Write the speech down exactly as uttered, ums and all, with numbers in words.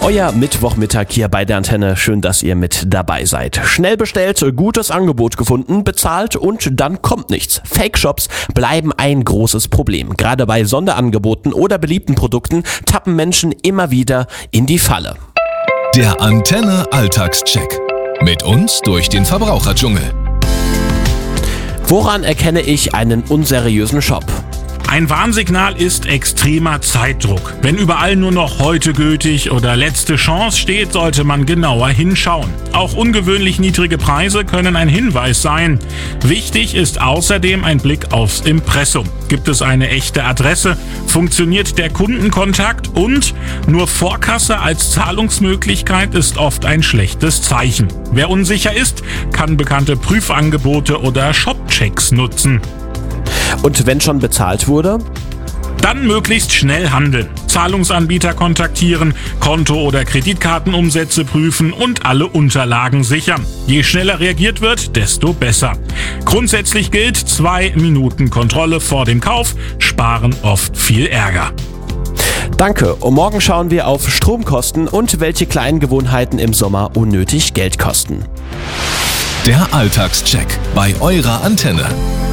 Euer Mittwochmittag hier bei der Antenne. Schön, dass ihr mit dabei seid. Schnell bestellt, gutes Angebot gefunden, bezahlt und dann kommt nichts. Fake-Shops bleiben ein großes Problem. Gerade bei Sonderangeboten oder beliebten Produkten tappen Menschen immer wieder in die Falle. Der Antenne Alltagscheck. Mit uns durch den Verbraucherdschungel. Woran erkenne ich einen unseriösen Shop? Ein Warnsignal ist extremer Zeitdruck. Wenn überall nur noch heute gültig oder letzte Chance steht, sollte man genauer hinschauen. Auch ungewöhnlich niedrige Preise können ein Hinweis sein. Wichtig ist außerdem ein Blick aufs Impressum. Gibt es eine echte Adresse? Funktioniert der Kundenkontakt? Und nur Vorkasse als Zahlungsmöglichkeit ist oft ein schlechtes Zeichen. Wer unsicher ist, kann bekannte Prüfangebote oder Shopchecks nutzen. Und wenn schon bezahlt wurde? Dann möglichst schnell handeln. Zahlungsanbieter kontaktieren, Konto- oder Kreditkartenumsätze prüfen und alle Unterlagen sichern. Je schneller reagiert wird, desto besser. Grundsätzlich gilt, zwei Minuten Kontrolle vor dem Kauf sparen oft viel Ärger. Danke. Und morgen schauen wir auf Stromkosten und welche kleinen Gewohnheiten im Sommer unnötig Geld kosten. Der Alltagscheck bei eurer Antenne.